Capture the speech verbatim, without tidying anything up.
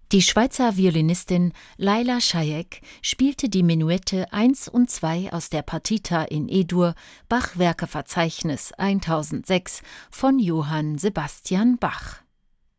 Die Schweizer Violinistin Laila Chayek spielte die Menuette eins und zwei aus der Partita in E-Dur, Bach-Werkeverzeichnis tausendsechs von Johann Sebastian Bach.